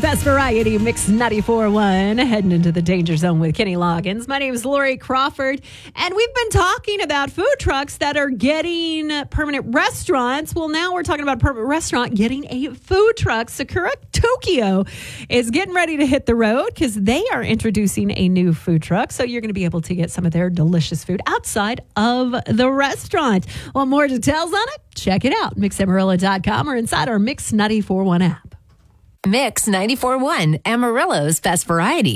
best variety, Mix 94.1, heading into the danger zone with Kenny Loggins. My name is Lori Crawford, and we've been talking about food trucks that are getting permanent restaurants. Well, now we're talking about a permanent restaurant getting a food truck. Sakura Tokyo is getting ready to hit the road because they are introducing a new food truck. So you're going to be able to get some of their delicious food outside of the restaurant. Want more details on it? Check it out, mixamarillo.com or inside our Mix 94.1 app. Mix 94.1, Amarillo's best variety.